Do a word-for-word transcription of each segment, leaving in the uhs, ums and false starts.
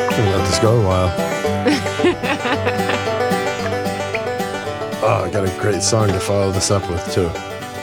Gonna let this go a while. Oh, I got a great song to follow this up with, too.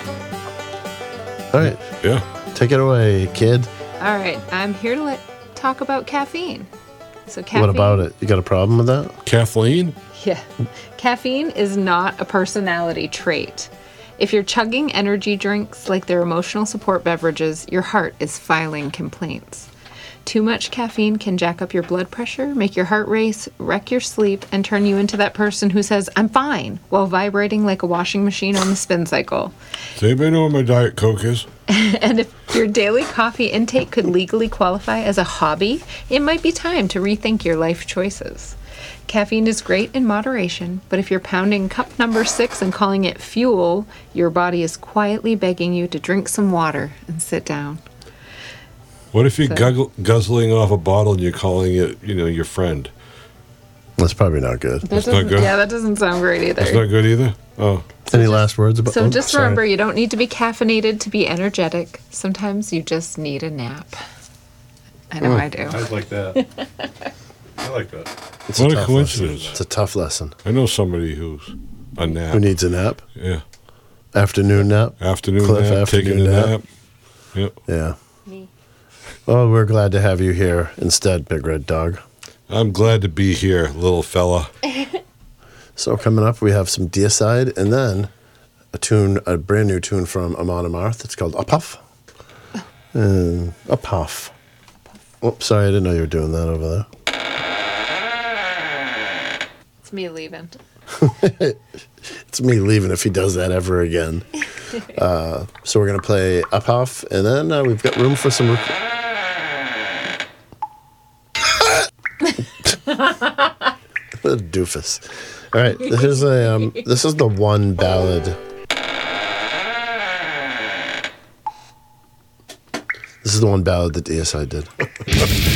All right. Yeah. Take it away, kid. All right, I'm here to let, talk about caffeine. So caffeine. What about it? You got a problem with that? Kathleen? Yeah. Caffeine is not a personality trait. If you're chugging energy drinks like they're emotional support beverages, your heart is filing complaints. Too much caffeine can jack up your blood pressure, make your heart race, wreck your sleep, and turn you into that person who says, I'm fine, while vibrating like a washing machine on the spin cycle. Does anybody know what my Diet Coke is? And if your daily coffee intake could legally qualify as a hobby, it might be time to rethink your life choices. Caffeine is great in moderation, but if you're pounding cup number six and calling it fuel, your body is quietly begging you to drink some water and sit down. What if you're So- guggle, guzzling off a bottle and you're calling it, you know, your friend? That's probably not good. That That's not doesn't- good? Yeah, that doesn't sound great either. That's not good either? Oh. Any last words about So oh, just sorry. remember, you don't need to be caffeinated to be energetic. Sometimes you just need a nap. I know I do. I like that. I like that. It's What a tough coincidence. lesson. It's a tough lesson. I know somebody who's a nap. Who needs a nap? Yeah. Afternoon nap? Afternoon Cliff, nap, taking afternoon a nap. nap. Yep. Yeah. Me. Well, we're glad to have you here instead, Big Red Dog. I'm glad to be here, little fella. So coming up, we have some Deicide, and then a tune, a brand new tune from Amon Amarth. It's called A Puff. And a Puff. Oops, sorry, I didn't know you were doing that over there. It's me leaving. It's me leaving if he does that ever again. uh, so we're going to play A Puff, and then uh, we've got room for some... Rec- what a doofus. All right, here's a, um, this is the one ballad. This is the one ballad that Deicide did.